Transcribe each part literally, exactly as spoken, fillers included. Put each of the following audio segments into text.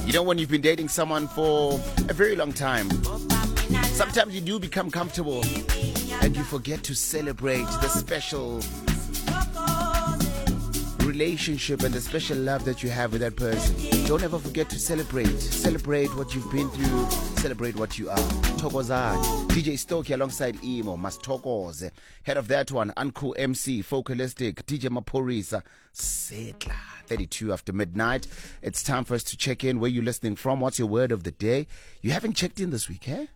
You know, when you've been dating someone for a very long time, sometimes you do become comfortable and you forget to celebrate the special relationship and the special love that you have with that person. Don't ever forget to celebrate. Celebrate what you've been through. Celebrate what you are. Thokozani. D J Stokey alongside Emo. Masthokoze. Head of that one, Uncle M C, Focalistic, D J Maporisa, Setla. thirty-two after midnight. It's time for us to check in. Where you listening from? What's your word of the day? You haven't checked in this week, eh?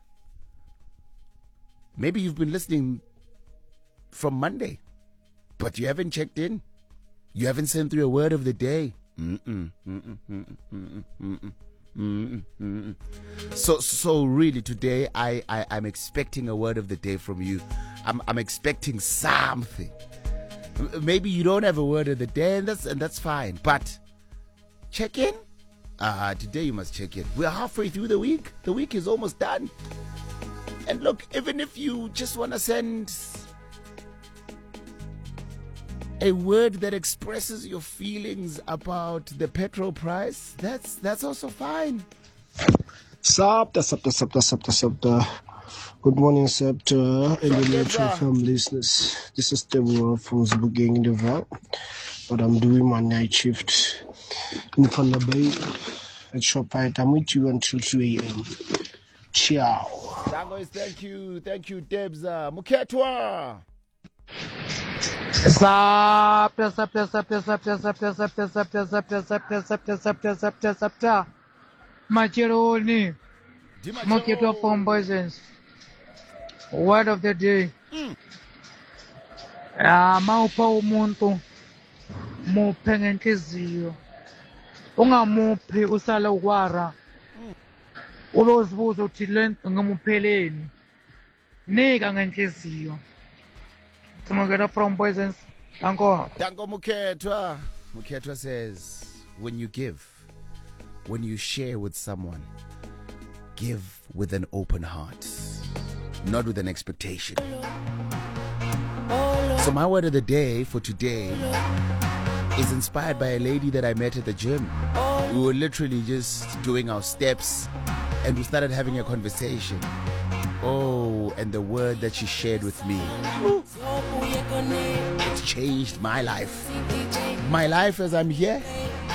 Maybe you've been listening from Monday, but you haven't checked in. You haven't sent through a word of the day. Mm-mm, mm-mm, mm-mm, mm-mm, mm-mm, mm-mm, mm-mm. So, so really today, I, I, I'm expecting a word of the day from you. I'm, I'm expecting something. Maybe you don't have a word of the day, and that's and that's fine. But check in. Ah, uh, today you must check in. We're halfway through the week. The week is almost done. And look, even if you just want to send a word that expresses your feelings about the petrol price, that's that's also fine. Sabta, Sabta, Sabta, Sabta, Sabta. Good morning, Sabta, and the Natural Family listeners. This is Deborah from Zbugang in the van, but I'm doing my night shift in Panda Bay at ShopRite. I'm with you until two a.m. Ciao. Thank you, thank you, Debza. Muketwa. Sabta, Sabta, Sabta, Sabta, Sabta, Sabta, Sabta, Sabta, Sabta, Sabta, Sabta, Sabta, Sabta. Machironi. Muketwa from Boysens. Word of the day. Ah, mawupha umuntu muphe ngenhliziyo. Ungamuphi usala ukwara. Ulozibuza uthi le ngamupheleni. Nika ngenhliziyo. Muketwa from Boysens. Danko. Danko Muketwa. Muketwa says, when you give, when you share with someone, give with an open heart. Not with an expectation. So my word of the day for today is inspired by a lady that I met at the gym. We were literally just doing our steps and we started having a conversation. Oh, and the word that she shared with me, it's changed my life. My life as I'm here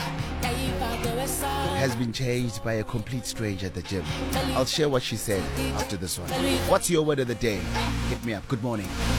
has been changed by a complete stranger at the gym. I'll share what she said after this one. What's your word of the day? Hit me up. Good morning.